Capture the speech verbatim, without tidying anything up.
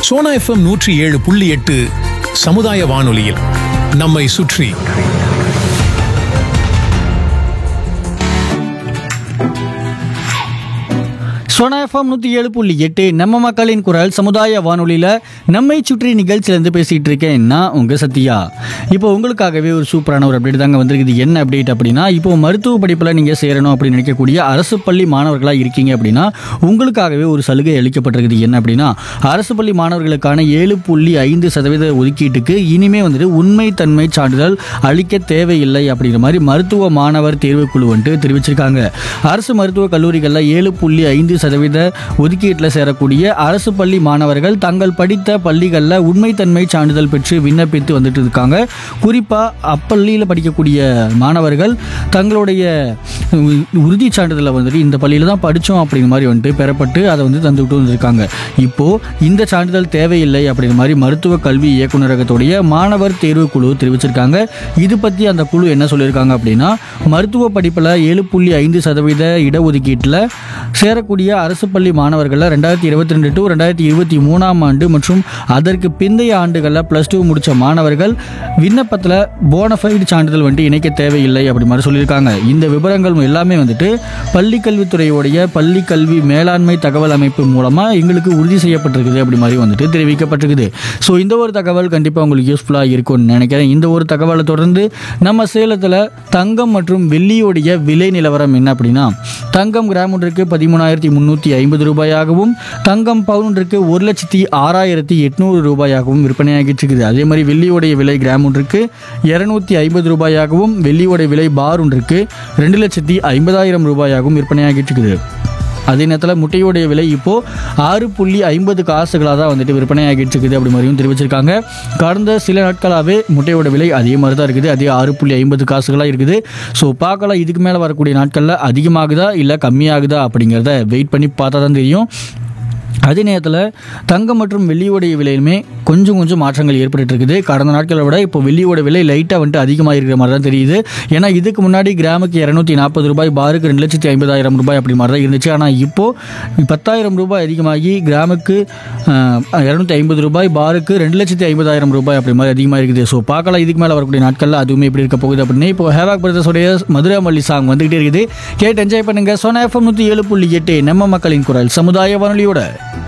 Sona FM நூற்றி ஏழு புள்ளி எட்டு சமுதாய வானொலியில் நம்மை சுற்றி. சோனா எஃப்எம் நூற்றி ஏழு புள்ளி எட்டு நம்ம மக்களின் குரல் சமுதாய வானொலியில் நம்மை சுற்றி நிகழ்ச்சியிலேருந்து பேசிகிட்டு இருக்கேன் நான் உங்கள் சத்யா. இப்போ உங்களுக்காகவே ஒரு சூப்பரான ஒரு அப்டேட் தாங்க வந்திருக்குது. என்ன அப்டேட் அப்படின்னா, இப்போ மருத்துவ படிப்பில் நீங்கள் சேரணும் அப்படின்னு நினைக்கக்கூடிய அரசு பள்ளி மாணவர்களாக இருக்கீங்க அப்படின்னா உங்களுக்காகவே ஒரு சலுகை அளிக்கப்பட்டிருக்குது. என்ன அப்படின்னா, அரசு பள்ளி மாணவர்களுக்கான ஏழு புள்ளி ஐந்து சதவீத ஒதுக்கீட்டுக்கு இனிமே வந்துட்டு உண்மை தன்மை சான்றிதழ் அளிக்க தேவையில்லை அப்படிங்கிற மாதிரி மருத்துவ மாணவர் தேர்வுக்குழு வந்துட்டு தெரிவிச்சிருக்காங்க. அரசு மருத்துவக் கல்லூரிகளில் ஏழு புள்ளி ஐந்து சதவீத ஒதுக்கீட்டில் சேரக்கூடிய அரசு பள்ளி மாணவர்கள் தங்கள் படித்த பள்ளிகளில் உண்மைத்தன்மை சான்றிதழ் பெற்று விண்ணப்பித்து வந்துட்டு இருக்காங்க. குறிப்பாக அப்பள்ளியில் படிக்கக்கூடிய மாணவர்கள் தங்களுடைய உறுதி சான்றிதழை வந்துட்டு இந்த பள்ளியில் தான் படித்தோம் அப்படிங்கிற மாதிரி வந்துட்டு பெறப்பட்டு அதை வந்து தந்துவிட்டு வந்திருக்காங்க. இப்போது இந்த சான்றிதழ் தேவையில்லை அப்படிங்கிற மாதிரி மருத்துவ கல்வி இயக்குநரகத்துடைய மாணவர் தேர்வு குழு தெரிவிச்சிருக்காங்க. இது பற்றி அந்த குழு என்ன சொல்லியிருக்காங்க அப்படின்னா, மருத்துவ படிப்பில் ஏழு புள்ளி ஐந்து சதவீத இடஒதுக்கீட்டில் சேரக்கூடிய அரசு பள்ளி மாணவர்களில் ரெண்டாயிரத்தி இருபத்தி ரெண்டு டு ரெண்டாயிரத்தி இருபத்தி மூணாம் ஆண்டு மற்றும் அதற்கு பிந்தைய ஆண்டுகளில் ப்ளஸ் டூ முடித்த மாணவர்கள் விண்ணப்பத்தில் போனஃபைடு சான்றிதழ் வந்துட்டு இணைக்க தேவையில்லை அப்படி மாதிரி சொல்லியிருக்காங்க. இந்த விவரங்கள் எல்லாமே வந்துட்டு பள்ளி கல்வித்துறையுடைய பள்ளி கல்வி மேலாண்மை தகவல் அமைப்பு மூலமாக எங்களுக்கு உறுதி செய்யப்பட்டிருக்குது அப்படி மாதிரி வந்துட்டு தெரிவிக்கப்பட்டிருக்குது. ஸோ இந்த ஒரு தகவல் கண்டிப்பாக உங்களுக்கு யூஸ்ஃபுல்லாக இருக்கும்னு நினைக்கிறேன். இந்த ஒரு தகவலை தொடர்ந்து நம்ம சேலத்தில் தங்கம் மற்றும் வெள்ளியோடைய விலை நிலவரம் என்ன அப்படின்னா, தங்கம் கிராம் ஒன்றுக்கு பதிமூணாயிரத்தி முந்நூற்றி ஐம்பது ரூபாயாகவும் தங்கம் பவுன் ஒன்றுக்கு ஒரு லட்சத்தி ஆறாயிரத்தி எட்நூறு ரூபாயாகவும் விற்பனையாகிட்டு இருக்குது. அதே மாதிரி வெள்ளியோடைய விலை கிராம் ஒன்றுக்கு இருநூத்தி ஐம்பது ரூபாயாகவும் வெள்ளியோடைய விலை பார் ஒன்றுக்கு ரெண்டு லட்சத்தி ஐம்பதாயிரம் ரூபாயாகவும் விற்பனையாகிட்டு இருக்குது. அதே நேரத்தில் முட்டையோடைய விலை இப்போது ஆறு புள்ளி ஐம்பது காசுகளாக தான் வந்துட்டு விற்பனையாகிட்டு இருக்குது அப்படி மாதிரியும் தெரிவிச்சிருக்காங்க. கடந்த சில நாட்களாகவே முட்டையோட விலை அதே மாதிரி தான் இருக்குது, அதே ஆறு புள்ளி ஐம்பது காசுகளாக இருக்குது. ஸோ பார்க்கலாம் இதுக்கு மேலே வரக்கூடிய நாட்களில் அதிகமாகுதா இல்லை கம்மியாகுதா அப்படிங்கிறத வெயிட் பண்ணி பார்த்தா தான் தெரியும். அதே நேரத்தில் தங்கம் மற்றும் வெள்ளியோடைய விலையுமே கொஞ்சம் கொஞ்சம் மாற்றங்கள் ஏற்பட்டு இருக்குது. கடந்த நாட்களை விட இப்போ வெள்ளியோட விலை லைட்டாக வந்துட்டு அதிகமாக இருக்கிற மாதிரி தான் தெரியுது. ஏன்னா இதுக்கு முன்னாடி கிராமுக்கு இரநூத்தி நாற்பது ரூபாய், பாருக்கு ரெண்டு லட்சத்தி ஐம்பதாயிரம் ரூபாய் அப்படி மாதிரி தான் இருந்துச்சு. ஆனால் இப்போது பத்தாயிரம் ரூபாய் அதிகமாகி கிராமுக்கு இரநூத்தி ஐம்பது ரூபாய், பாருக்கு ரெண்டு லட்சத்தி ஐம்பதாயிரம் ரூபாய் அப்படி மாதிரி அதிகமாக இருக்குது. ஸோ பார்க்கலாம் இதுக்கு மேலே வரக்கூடிய நாட்களில் அதுவுமே எப்படி இருக்க போகுது அப்படின்னு. இப்போ ஹேவாக் பிரதர்ஸோடைய மதுரை மல்லி சாங் வந்துகிட்டே இருக்குது, கேட்டு என்ஜாய் பண்ணுங்கள். சோனா எஃப்எம் நூற்றி ஏழு புள்ளி எட்டு நம்ம மக்களின் குரல் சமுதாய வானொலியோட.